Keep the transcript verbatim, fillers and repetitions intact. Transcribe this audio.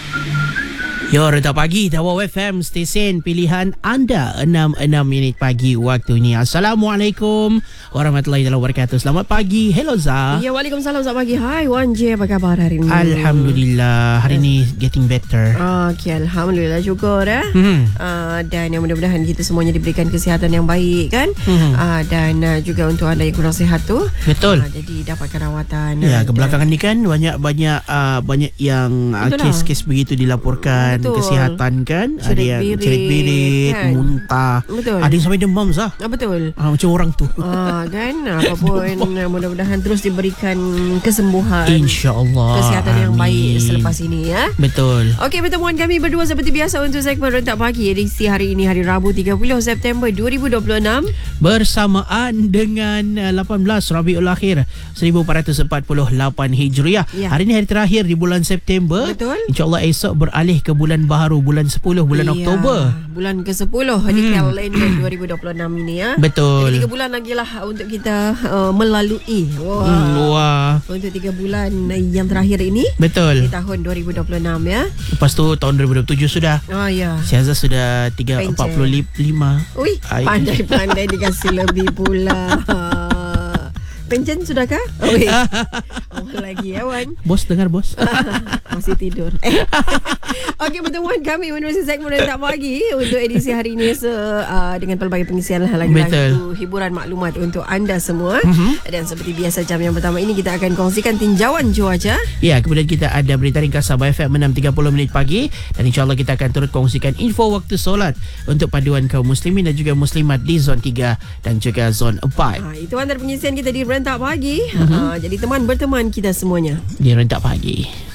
Yo, Rentak Pagi, Tawau F M, stesen pilihan anda. enam enam minit pagi waktunya. Assalamualaikum warahmatullahi wabarakatuh. Selamat pagi. Hello Zah. Ya, waalaikumsalam. Selamat pagi. Hai Wan J, apa khabar hari ini? Alhamdulillah, hari ini getting better. Okey, Alhamdulillah syukur eh. Hmm. Uh, dan yang mudah-mudahan kita semuanya diberikan kesihatan yang baik kan. Hmm. Uh, dan uh, juga untuk anda yang kurang sihat tu. Betul. Uh, jadi dapatkan rawatan. Ya, uh, kebelakangan ni kan banyak-banyak uh, banyak yang uh, kes-kes begitu dilaporkan. Betul. Kesihatan kan. Ada Cerit yang birit, cerit birit, kan? muntah. Betul. Ada yang sampai demam Zah. Ah, betul. Ah, macam orang tu. Ah, kan apapun mudah-mudahan terus diberikan kesembuhan, InsyaAllah. kesihatan yang Amin. baik selepas ini ya. Betul. Okey, pertemuan kami berdua seperti biasa untuk segmen Rentak Pagi edisi hari ini, hari Rabu tiga puluh September dua ribu dua puluh enam, bersamaan dengan uh, lapan belas Rabiul Akhir seribu empat ratus empat puluh lapan Hijriah. Ya. Hari ini hari terakhir di bulan September. Betul. InsyaAllah esok beralih ke bulan baharu, bulan sepuluh, bulan ya, Oktober. Bulan ke sepuluh hmm. di kalender dua ribu dua puluh enam ini ya. Betul. Jadi tiga bulan lagi lah untuk kita uh, melalui. Wah. Hmm, wah. Untuk tiga bulan yang terakhir ini. Betul. Di tahun dua ribu dua puluh enam ya. Lepas tu tahun dua ribu dua puluh tujuh sudah. Oh ya. Syazah sudah tiga empat puluh lima. Ui, pandai-pandai dikasih lebih pula. Pencen sudahkah? Oh, wait. Oh, lagi ya Wan. Bos dengar bos. Masih tidur. Okey, pertemuan kami menerusi segmen Rentak Pagi untuk edisi hari ini se, uh, dengan pelbagai pengisian lah lagi-lagi hiburan maklumat untuk anda semua. Mm-hmm. Dan seperti biasa jam yang pertama ini kita akan kongsikan tinjauan cuaca. Ya, kemudian kita ada berita ringkas Sabah F M enam tiga puluh minit pagi, dan insyaAllah kita akan turut kongsikan info waktu solat untuk paduan kaum muslimin dan juga muslimat di zon tiga dan juga zon empat. Ha, itu antara pengisian kita di Rentak Pagi. Mm-hmm. Ha, jadi teman berteman kita semuanya di Rentak Pagi.